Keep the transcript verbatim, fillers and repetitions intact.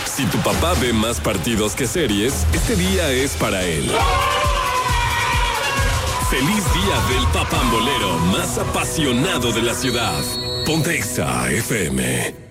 Si tu papá ve más partidos que series, este día es para él. Feliz día del papambolero más apasionado de la ciudad. Ponte Exa F M.